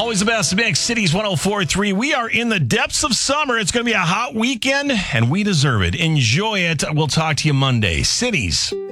Always the best mix. Cities 104.3. We are in the depths of summer. It's going to be a hot weekend, and we deserve it. Enjoy it. We'll talk to you Monday. Cities